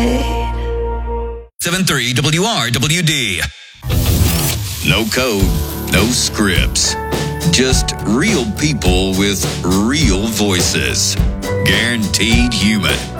73 WRWD. No code, no scripts. Just real people with real voices. Guaranteed human.